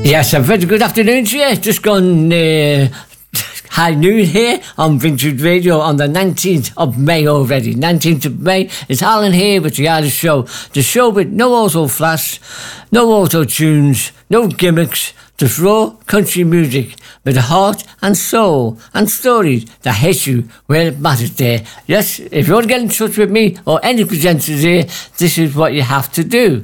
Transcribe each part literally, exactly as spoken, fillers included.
Yes, a very good afternoon to you. Just gone uh, high noon here on Vintage Radio on the nineteenth of May already. nineteenth of May. It's Alan here with the Irish Show. The show with no auto flash, no auto tunes, no gimmicks, just raw country music with a heart and soul and stories that hit you where it matters there. Yes, if you want to get in touch with me or any presenters here, this is what you have to do.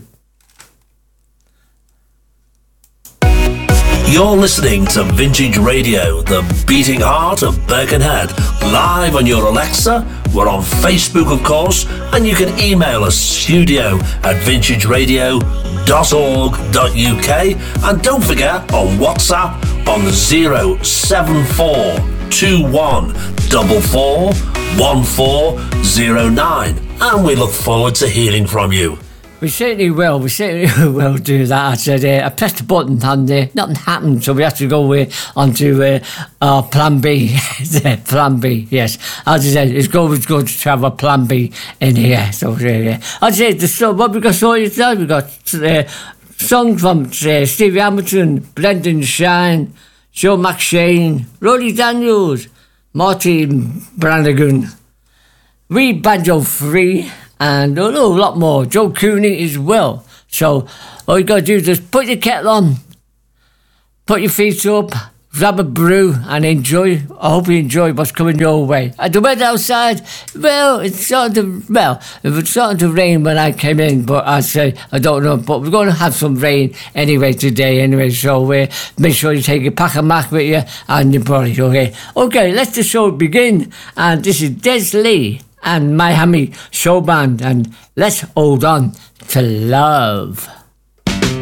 You're listening to Vintage Radio, the beating heart of Birkenhead. Live on your Alexa, we're on Facebook of course, and you can email us studio at vintage radio dot org dot U K, and don't forget on WhatsApp on zero seven four two one four four one four zero nine, and we look forward to hearing from you. We certainly will. We certainly will do that. I said, uh, I pressed the button and uh, nothing happened, so we had to go uh, on to uh, our plan B. Plan B, yes. As I said, it's always good to have a plan B in here. So, uh, yeah. As I said, the song, what we got for you today? We got uh, songs from uh, Stevie Hamilton, Brendan Shine, Joe McShane, Roddy Daniels, Martin Brannigan, Wee Banjo Free, and oh, no, a lot more. Joe Cooney as well. So all you got to do is just put your kettle on, put your feet up, grab a brew and enjoy. I hope you enjoy what's coming your way. And the weather outside, well, it's starting to, well, it was starting to rain when I came in, but I'd say, I don't know, but we're going to have some rain anyway today anyway, so uh, make sure you take a pack of Mac with you and your brolly, okay? Okay, let the show begin. And this is Des Lee and Miami Show Band, and let's hold on to love.